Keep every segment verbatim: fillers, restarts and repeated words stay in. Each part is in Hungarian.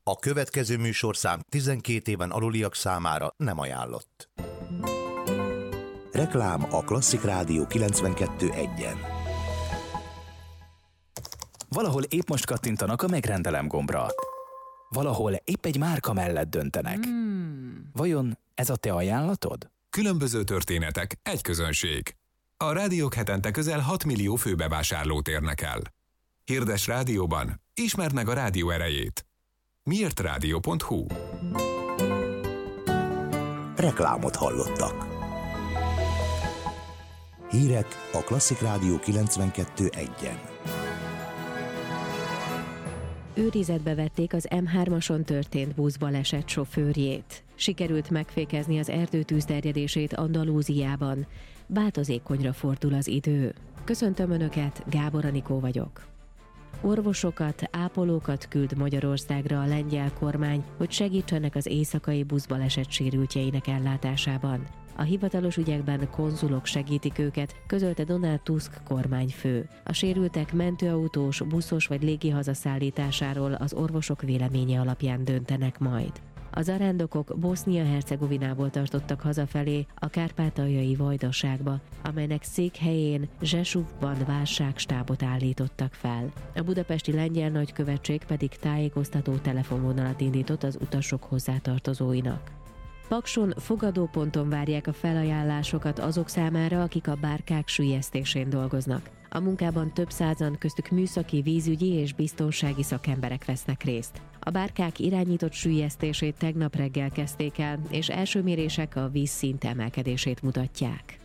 A következő műsorszám tizenkét éven aluliak számára nem ajánlott. Reklám a Klasszik Rádió kilencvenkettő egyen. Valahol épp most kattintanak a megrendelem gombra. Valahol épp egy márka mellett döntenek. Hmm. Vajon ez a te ajánlatod? Különböző történetek, egy közönség. A rádiók hetente közel hat millió főbevásárlót érnek el. Hirdess rádióban, ismerd meg a rádió erejét. miért rádió pont hu. Reklámot hallottak. Hírek a Klasszik Rádió kilencvenkettő egyen. Őrizetbe vették az em hármason történt buszbaleset sofőrjét. Sikerült megfékezni az erdőtűz terjedését Andalúziában. Változékonyra fordul az idő. Köszöntöm Önöket, Gábor Anikó vagyok. Orvosokat, ápolókat küld Magyarországra a lengyel kormány, hogy segítsenek az éjszakai buszbaleset sérültjeinek ellátásában. A hivatalos ügyekben konzulok segítik őket, közölte Donald Tusk kormányfő. A sérültek mentőautós, buszos vagy légi hazaszállításáról az orvosok véleménye alapján döntenek majd. A zarándokok Bosznia-Hercegovinából tartottak hazafelé a kárpátaljai Vajdaságba, amelynek székhelyén Zsesuvban válságstábot állítottak fel. A budapesti lengyel nagykövetség pedig tájékoztató telefonvonalat indított az utasok hozzátartozóinak. Pakson fogadóponton várják a felajánlásokat azok számára, akik a bárkák süllyesztésén dolgoznak. A munkában több százan, köztük műszaki, vízügyi és biztonsági szakemberek vesznek részt. A bárkák irányított süllyesztését tegnap reggel kezdték el, és első mérések a vízszint emelkedését mutatják.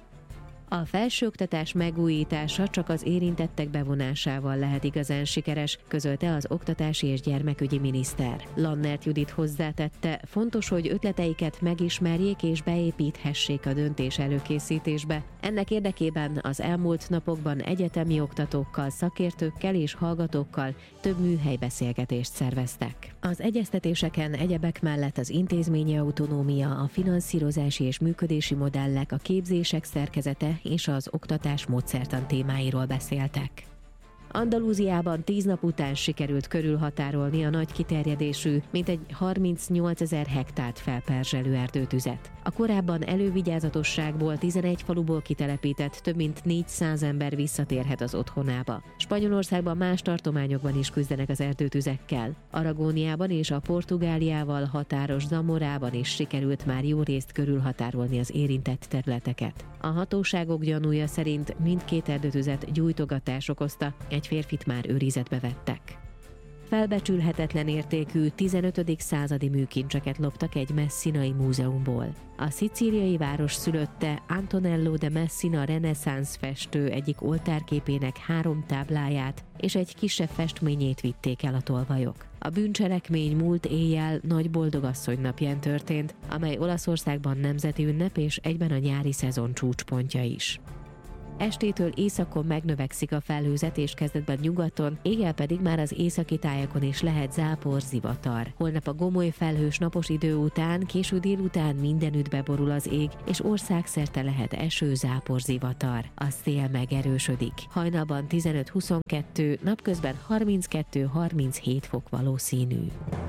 A felsőoktatás megújítása csak az érintettek bevonásával lehet igazán sikeres, közölte az oktatási és gyermekügyi miniszter. Lannert Judit hozzátette, fontos, hogy ötleteiket megismerjék és beépíthessék a döntés előkészítésbe. Ennek érdekében az elmúlt napokban egyetemi oktatókkal, szakértőkkel és hallgatókkal több műhelybeszélgetést szerveztek. Az egyeztetéseken egyebek mellett az intézményi autonómia, a finanszírozási és működési modellek, a képzések szerkezete és az oktatás módszertan témáiról beszéltek. Andalúziában tíz nap után sikerült körülhatárolni a nagy kiterjedésű, mintegy harmincnyolcezer hektárt felperzselő erdőtüzet. A korábban elővigyázatosságból tizenegy faluból kitelepített több mint négyszáz ember visszatérhet az otthonába. Spanyolországban más tartományokban is küzdenek az erdőtüzekkel. Aragóniában és a Portugáliával határos Zamorában is sikerült már jó részt körülhatárolni az érintett területeket. A hatóságok gyanúja szerint mindkét erdőtüzet gyújtogatás okozta, egy férfit már őrizetbe vettek. Felbecsülhetetlen értékű tizenötödik századi műkincseket loptak egy messzinai múzeumból. A szicíliai város szülötte Antonello de Messina reneszánsz festő egyik oltárképének három tábláját és egy kisebb festményét vitték el a tolvajok. A bűncselekmény múlt éjjel Nagy Boldogasszony napján történt, amely Olaszországban nemzeti ünnep és egyben a nyári szezon csúcspontja is. Estétől északon megnövekszik a felhőzet és kezdetben nyugaton, éjjel pedig már az északi tájakon is lehet zápor, zivatar. Holnap a gomoly felhős napos idő után, késő délután mindenütt beborul az ég, és országszerte lehet eső, zápor, zivatar. A szél megerősödik. Hajnalban tizenöt-huszonkettő, napközben harminckettő-harminchét fok valószínű.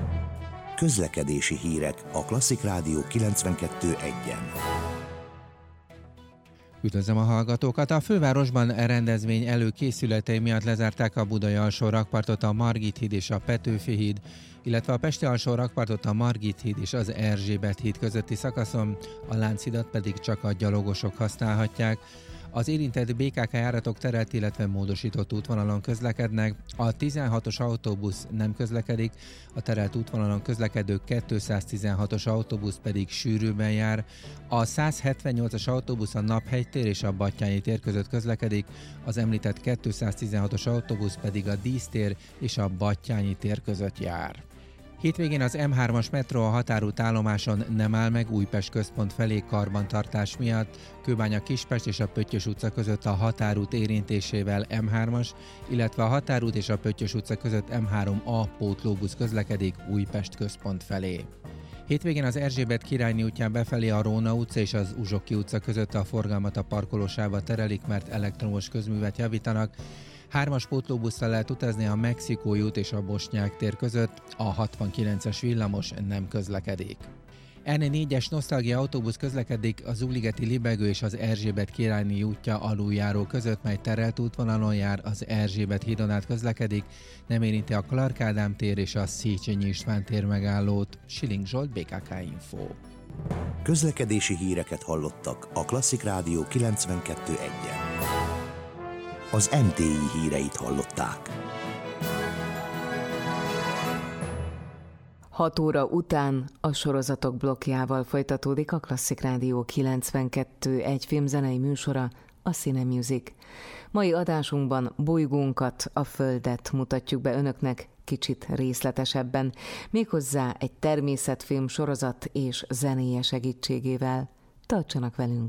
Közlekedési hírek a Klasszik Rádió kilencvenkettő egyen. Üdvözlöm a hallgatókat! A fővárosban rendezvény előkészületei miatt lezárták a Budai alsó rakpartot, a Margit híd és a Petőfi híd, illetve a Pesti alsó rakpartot, a Margit híd és az Erzsébet híd közötti szakaszon, a Lánchidat pedig csak a gyalogosok használhatják. Az érintett bé ká ká járatok terelt, illetve módosított útvonalon közlekednek, a tizenhatos autóbusz nem közlekedik, a terelt útvonalon közlekedő kétszáztizenhatos autóbusz pedig sűrűbben jár, a száz hetvennyolcas autóbusz a Naphegytér és a Battyányi tér között közlekedik, az említett kétszáztizenhatos autóbusz pedig a Dísztér és a Battyányi tér között jár. Hétvégén az em hármas metró a határút állomáson nem áll meg Újpest központ felé karbantartás miatt, Kőbánya-Kispest és a Pöttyös utca között a határút érintésével em hármas, illetve a határút és a Pöttyös utca között em három á pótlóbusz közlekedik Újpest központ felé. Hétvégén az Erzsébet királyné útján befelé a Róna utca és az Uzsoki utca között a forgalmat a parkolósávba terelik, mert elektromos közművet javítanak. Hármas pótlóbusszal lehet utazni a Mexikói út és a Bosnyák tér között, a hatvankilences villamos nem közlekedik. en négyes nosztalgia autóbusz közlekedik az Újligeti Libegő és az Erzsébet királyné útja aluljáró között, mely terelt útvonalon jár, az Erzsébet hídon át közlekedik, nem érinti a Clark Ádám tér és a Széchenyi István tér megállót. Siling Zsolt, bé ká ká Info. Közlekedési híreket hallottak a Klasszik Rádió kilencvenkettő egyen. Az em té i híreit hallották. hat óra után a sorozatok blokkjával folytatódik a Klasszik Rádió kilencvenkettő egy filmzenei műsora, a Cine Music. Mai adásunkban bolygónkat, a Földet mutatjuk be önöknek kicsit részletesebben, méghozzá egy természetfilm sorozat és zenéje segítségével. Tartsanak velünk!